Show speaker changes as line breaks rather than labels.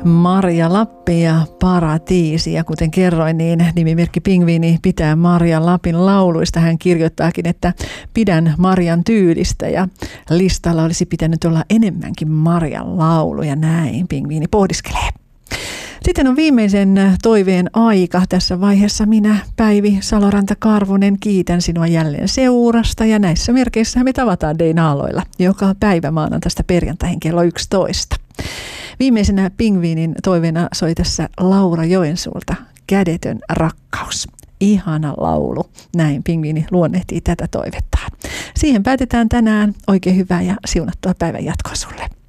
Marja Lappi ja Paratiisi. Ja kuten kerroin, niin nimimerkki Pingviini pitää Marja Lapin lauluista. Hän kirjoittaakin, että pidän Marjan tyylistä ja listalla olisi pitänyt olla enemmänkin Marjan lauluja. Näin Pingviini pohdiskelee. Sitten on viimeisen toiveen aika. Tässä vaiheessa minä, Päivi Saloranta-Karvonen, kiitän sinua jälleen seurasta. Ja näissä merkeissä me tavataan Deinaaloilla joka päivä maanantaista perjantaihin kello 11. Viimeisenä Pingviinin toiveena soi tässä Laura Joensuulta Kädetön rakkaus. Ihana laulu. Näin Pingviini luonnehtii tätä toivettaan. Siihen päätetään tänään. Oikein hyvää ja siunattua päivän jatkoa sulle.